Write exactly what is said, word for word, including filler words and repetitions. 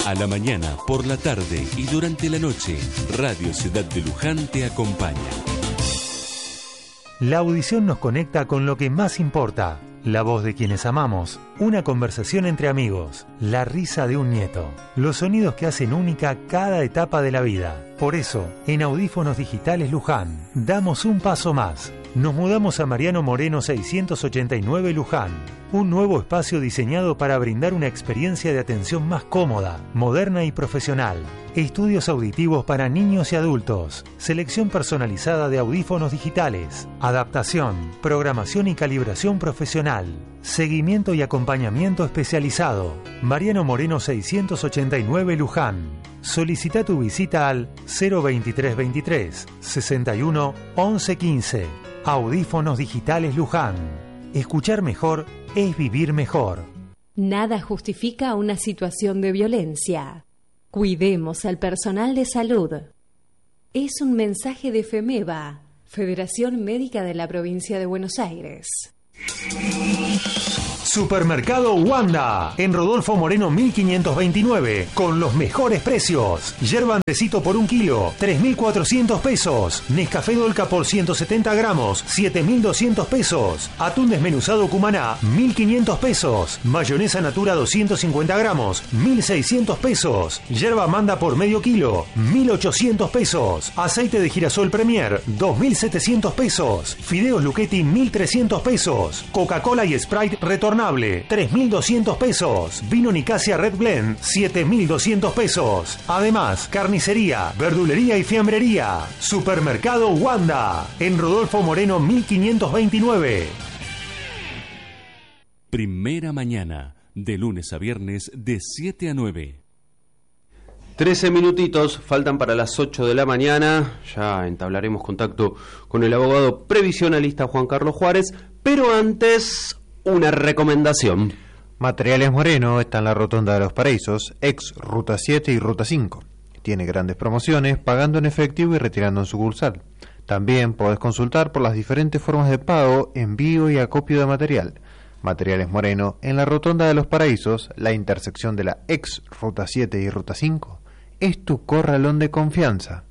A la mañana, por la tarde y durante la noche, Radio Ciudad de Luján te acompaña. La audición nos conecta con lo que más importa. La voz de quienes amamos, una conversación entre amigos, la risa de un nieto, los sonidos que hacen única cada etapa de la vida. Por eso, en Audífonos Digitales Luján, damos un paso más. Nos mudamos a Mariano Moreno seiscientos ochenta y nueve Luján, un nuevo espacio diseñado para brindar una experiencia de atención más cómoda, moderna y profesional. Estudios auditivos para niños y adultos, selección personalizada de audífonos digitales, adaptación, programación y calibración profesional, seguimiento y acompañamiento especializado. Mariano Moreno seiscientos ochenta y nueve Luján. Solicita tu visita al cero veintitrés veintitrés sesenta y uno once quince. Audífonos Digitales Luján. Escuchar mejor es vivir mejor. Nada justifica una situación de violencia. Cuidemos al personal de salud. Es un mensaje de FEMEVA, Federación Médica de la Provincia de Buenos Aires. Supermercado Wanda, en Rodolfo Moreno mil quinientos veintinueve, con los mejores precios. Yerba Andresito por un kilo, tres mil cuatrocientos pesos. Nescafé Dolca por ciento setenta gramos, siete mil doscientos pesos. Atún desmenuzado Cumaná, mil quinientos pesos. Mayonesa Natura doscientos cincuenta gramos, mil seiscientos pesos. Yerba Amanda por medio kilo, mil ochocientos pesos. Aceite de girasol Premier, dos mil setecientos pesos. Fideos Luchetti, mil trescientos pesos. Coca-Cola y Sprite retornable, tres mil doscientos pesos. Vino Nicasia Red Blend, siete mil doscientos pesos. Además, carnicería, verdulería y fiambrería. Supermercado Wanda, en Rodolfo Moreno mil quinientos veintinueve. Primera mañana, de lunes a viernes, de siete a nueve. trece minutitos faltan para las ocho de la mañana. Ya entablaremos contacto con el abogado previsionalista Juan Carlos Juárez, pero antes, una recomendación. Materiales Moreno está en la Rotonda de los Paraísos, ex Ruta siete y Ruta cinco. Tiene grandes promociones, pagando en efectivo y retirando en sucursal. También podés consultar por las diferentes formas de pago, envío y acopio de material. Materiales Moreno en la Rotonda de los Paraísos, la intersección de la ex Ruta siete y Ruta cinco, es tu corralón de confianza.